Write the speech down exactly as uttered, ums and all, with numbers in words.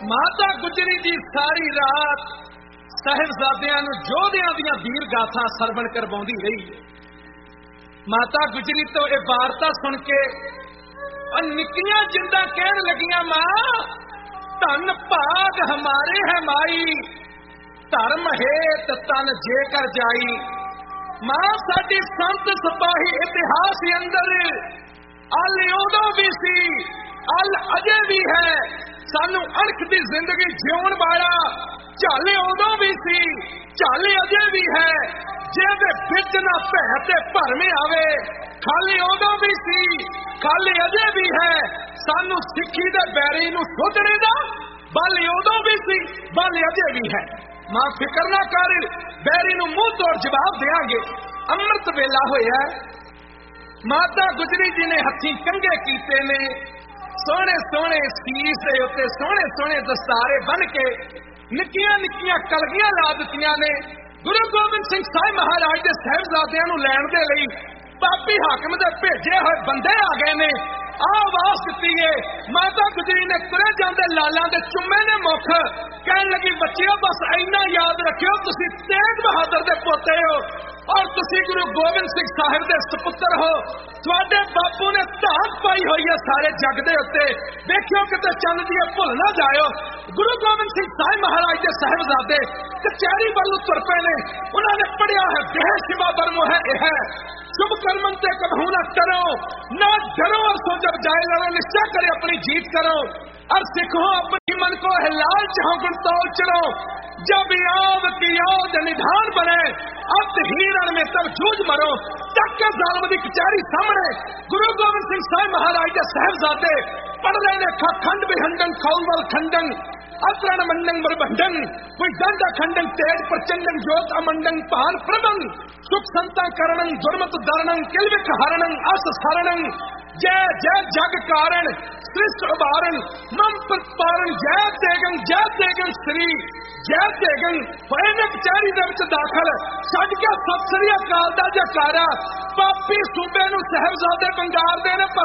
माता गुजरी जी सारी रात साहिबजादियां नूं जोधियां दीयां वीर गाथां सरवण करवाउंदी रही है। माता गुजरी तो यह वार्ता सुन के निक्कियां जिंदा कहन लगियां, मां धन भाग हमारे है माई, धर्म हेत तन जेकर जाई। मां साडी संत सिपाही इतिहास अंदर अल उदों भी सी, अल अजे भी है, सानू अणख दी जिंदगी जिउण वाला झल उदों भी सी, झल अजे भी है। जेदे विच ना भै ते भरमे आवे, खाली उदों भी सी, खाली अजे भी है। सानू सिक्खी दे बैरी नूं सुधणे दा बल उदों भी सी, बल अजे भी है। मां फिक्र ना कर, बैरी नूं मूंह तोड़ जवाब देंगे। अमृत वेला होया, माता गुजरी जी ने हथी कंघे कीते ने, सोहने सोहने सीस दे उत्ते सोहने सोहने दस्तारे बन के निक्कियां निक्कियां कलगियां ला दित्तियां ने। गुरु गोबिंद सिंह साहिब महाराज दे साहिबजादियां नूं लैण दे लई पापी हाकम दे भेजे होए बंदे आ गए ने। आ आवाज दित्ती है, माता गुजरी ने तुरे जांदे लालां दे चुम्मे ने मुख कहन लगी, बच्चिओ बस इन्ना याद रखियो, तुसीं तेग बहादुर दे पोते हो और तुसीं गुरु गोबिंद सिंह साहिब दे सपुत्र हो। तुहाडे बापू ने धाक पाई हुई है सारे जग दे उत्ते, देखियो किते चंद दी भुल ना जाओ। गुरु गोबिंद सिंह साहिब महाराज के साहिबजादे कचहरी वालों तुर पे ने, उन्होंने पढ़िया है देह शिवा बरमो है यह शुभ कर्मन से कबहू न करो, ना डरो और सो जब जाए लड़ो, निश्चय करे अपनी जीत करो और सिखो अपनी मन को है लालच हो गुण तौल चलो। जब याद की याद निधान बने अब हिरण में तब जूझ मरो। तक के जालम की कचहरी सामने गुरु गोबिंद सिंह साहिब महाराज के साहिबजादे पढ़ रहे ने खंड बिहंडन खौलवल खंडन अतरण मंडन मरबंडन कोई दंड खंडन तेज प्रचंडन ज्योत अमंडन पान प्रबंध सुख संता करणं दुर्मत दरणं किलविक हरणं अस सरणं जय जय जग कारण सृष्ट उबारण मम प्रपारण जय देगन जय देगन श्री जय देगन होए ने कचहरी दे विच दाखल छड्ड के सत श्री अकाल दा जयकारा। पापी सूबे नूं साहिबजादे बंगार दे ने, पर